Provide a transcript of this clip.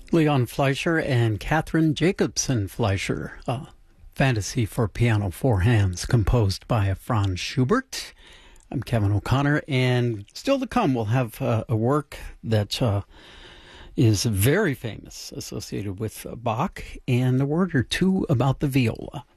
Leon Fleischer and Catherine Jacobson Fleischer, Fantasy for Piano, Four Hands, composed by Franz Schubert. I'm Kevin O'Connor, and still to come, we'll have a work that is very famous, associated with Bach, and a word or two about the viola.